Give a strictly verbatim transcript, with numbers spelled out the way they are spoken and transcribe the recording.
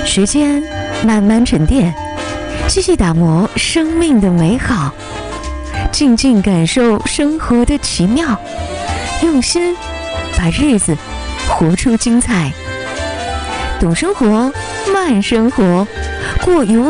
时间慢慢沉淀，细细打磨生命的美好，静静感受生活的奇妙，用心把日子活出精彩。懂生活，慢生活，过有